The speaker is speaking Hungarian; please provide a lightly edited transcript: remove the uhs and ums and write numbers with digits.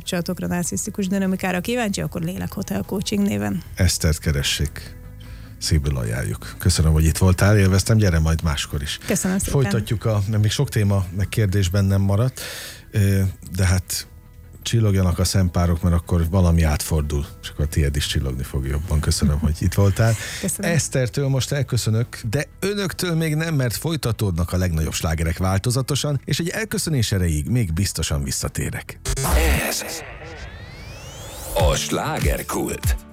párkapcsolatokra, narcisztikus dinamikára kíváncsi, akkor Lélek Hotel Coaching néven. Esztert keressék. Szívből ajánljuk. Köszönöm, hogy itt voltál, élveztem, gyere majd máskor is. Köszönöm szépen. Folytatjuk, még sok téma, meg kérdés bennem maradt, de hát csillogjanak a szempárok, mert akkor valami átfordul, és akkor a tiéd is csillogni fog jobban. Köszönöm, hogy itt voltál. Köszönöm. Esztertől most elköszönök, de önöktől még nem, mert folytatódnak a legnagyobb slágerek változatosan, és egy elköszönés erejéig még biztosan visszatérek. Ez a slágerkult.